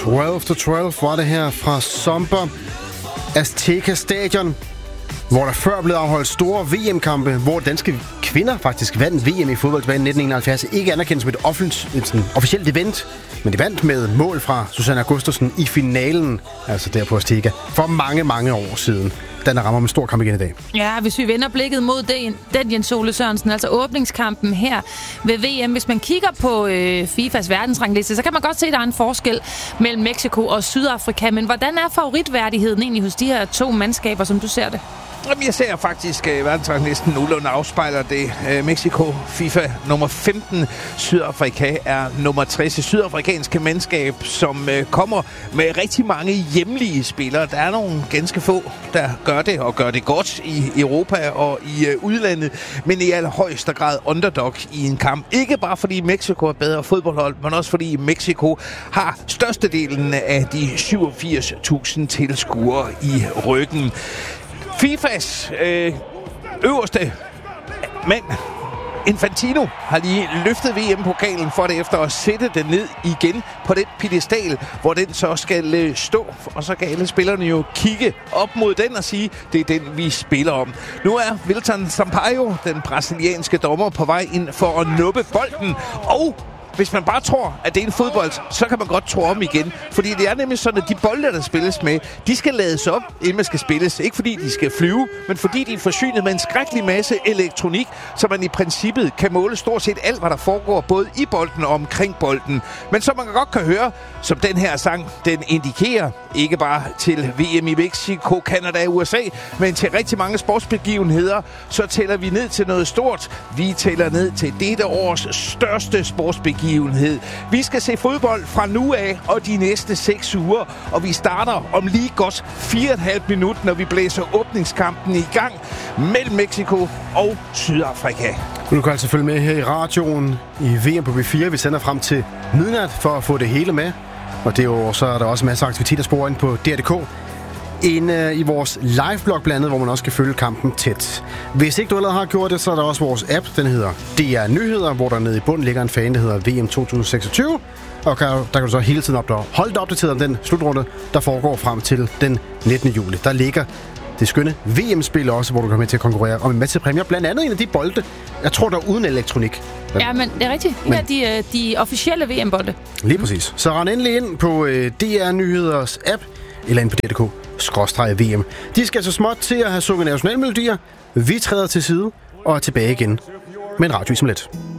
12 var det her fra Somber Azteca Stadion, hvor der før blev afholdt store VM-kampe, hvor danske kvinder faktisk vandt VM i fodbold tilbage i 1971. Ikke anerkendt som et officielt event, men de vandt med mål fra Susanne Augustussen i finalen, altså der på Azteca, for mange, mange år siden. Den rammer med stor kamp igen i dag. Ja, hvis vi vender blikket mod den Jens Ole Sørensen, altså åbningskampen her ved VM. Hvis man kigger på FIFAs verdensrangliste, så kan man godt se, at der er en forskel mellem Mexico og Sydafrika. Men hvordan er favoritværdigheden egentlig hos de her to mandskaber, som du ser det? Jeg ser faktisk verdensranglisten nogenlunde afspejler det. Mexico, FIFA nummer 15. Sydafrika er nummer 60. Det sydafrikanske mandskab, som kommer med rigtig mange hjemlige spillere. Der er nogle ganske få, der gør det, og gør det godt i Europa og i udlandet, men i allerhøjeste grad underdog i en kamp. Ikke bare fordi Mexico er bedre fodboldhold, men også fordi Mexico har størstedelen af de 87.000 tilskuere i ryggen. FIFAs øverste mand, Infantino, har lige løftet VM-pokalen for det efter at sætte den ned igen på den piedestal, hvor den så skal stå. Og så kan alle spillerne jo kigge op mod den og sige, det er den, vi spiller om. Nu er Wilton Sampaio, den brasilianske dommer, på vej ind for at nuppe bolden. Og hvis man bare tror, at det er en fodbold, så kan man godt tro om igen. Fordi det er nemlig sådan, at de bolde, der spilles med, de skal lades op, inden man skal spilles. Ikke fordi de skal flyve, men fordi de er forsynet med en skrækkelig masse elektronik, så man i princippet kan måle stort set alt, hvad der foregår, både i bolden og omkring bolden. Men som man godt kan høre, som den her sang, den indikerer, ikke bare til VM i Mexico, Canada og USA, men til rigtig mange sportsbegivenheder, så tæller vi ned til noget stort. Vi tæller ned til dette års største sportsbegivenhed. Vi skal se fodbold fra nu af og de næste 6 uger, og vi starter om lige godt 4,5 minutter, når vi blæser åbningskampen i gang mellem Mexico og Sydafrika. Du kan altså følge med her i radioen i VM på B4. Vi sender frem til midnat for at få det hele med. Og det er jo, så er der også masser af aktiviteter spor ind på DR.dk. I vores live-blog blandt andet, hvor man også kan følge kampen tæt. Hvis ikke du allerede har gjort det, så er der også vores app. Den hedder DR Nyheder, hvor der nede i bunden ligger en fan, der hedder VM 2026. Og der kan du så hele tiden holde dig opdateret om den slutrunde, der foregår frem til den 19. juli. Der ligger det skønne VM-spil også, hvor du kan med til at konkurrere om en masse præmier. Blandt andet en af de bolde, jeg tror, der er uden elektronik. Ja, men det er rigtigt. Ja, de officielle VM-bolde. Lige præcis. Så rend endelig ind på DR Nyheders app, eller ind på DR.dk/VM. De skal så småt til at have sunget nationalmelodier. Vi træder til side og er tilbage igen med en radio som let.